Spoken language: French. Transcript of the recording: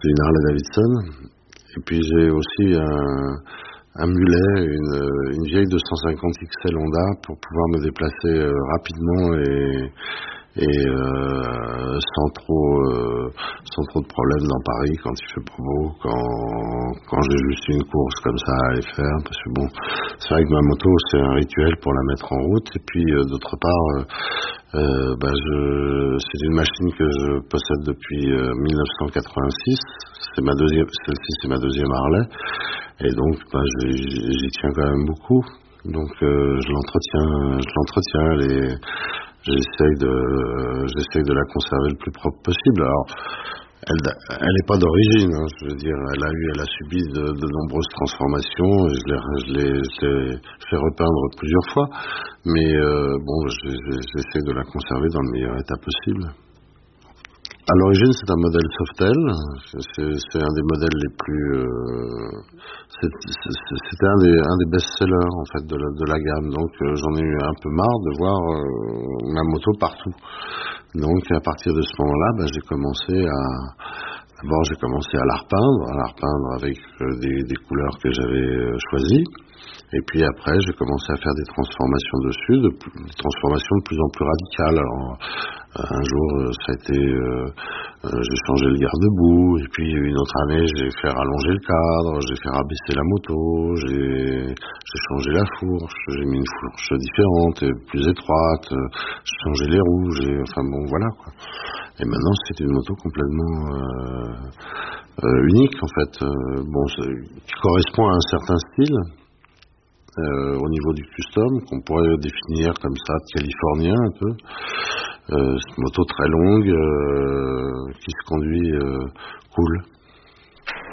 c'est une Harley Davidson. Et puis j'ai aussi un mulet, une vieille 250 XL Honda pour pouvoir me déplacer rapidement et sans trop de problèmes dans Paris quand il fait pas beau, quand j'ai juste une course comme ça à aller faire, parce que bon, c'est vrai que ma moto c'est un rituel pour la mettre en route, et puis d'autre part c'est une machine que je possède depuis 1986. Celle-ci c'est ma deuxième Harley, et donc j'y tiens quand même beaucoup. Donc je l'entretiens. J'essaye de la conserver le plus propre possible. Alors, elle n'est pas d'origine, hein, je veux dire, elle a subi de nombreuses transformations, et je l'ai fait repeindre plusieurs fois, mais j'essaie de la conserver dans le meilleur état possible. À l'origine, c'est un modèle Softail. C'est un des modèles les plus. C'était un des best-sellers en fait de la gamme. Donc j'en ai eu un peu marre de voir ma moto partout. Donc à partir de ce moment-là, j'ai commencé à la repeindre avec des couleurs que j'avais choisies. Et puis après, j'ai commencé à faire des transformations dessus, des transformations de plus en plus radicales. Alors, un jour, ça a été, j'ai changé le garde-boue, et puis une autre année, j'ai fait rallonger le cadre, j'ai fait rabaisser la moto, j'ai changé la fourche, j'ai mis une fourche différente, et plus étroite, j'ai changé les roues, voilà quoi. Et maintenant, c'est une moto complètement unique en fait, qui correspond à un certain style. Au niveau du custom, qu'on pourrait définir comme ça, californien un peu. C'est une moto très longue, qui se conduit cool.